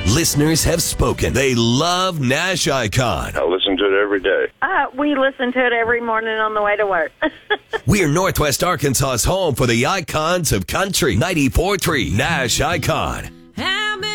Listeners have spoken. They love Nash Icon. I listen to it every day. We listen to it every morning on the way to work. We're Northwest Arkansas's home for the icons of country. 94.3 Nash Icon.